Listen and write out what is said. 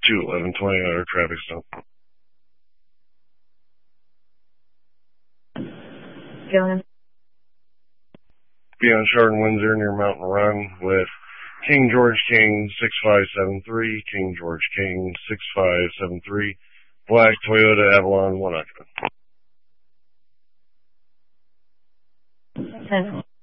21120 Outer traffic stop. Be on Chardon Windsor near Mountain Run with King George King 6573, King George King 6573, black Toyota Avalon 1 occupant.